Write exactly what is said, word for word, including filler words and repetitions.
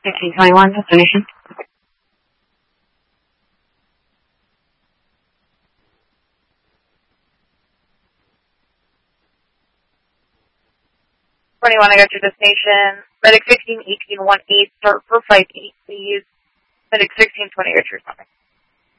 sixteen twenty-one, destination. twenty-one, I got your destination. Medic sixteen eighteen one eight, start for flight eight, please. Medic sixteen twenty, got your responding.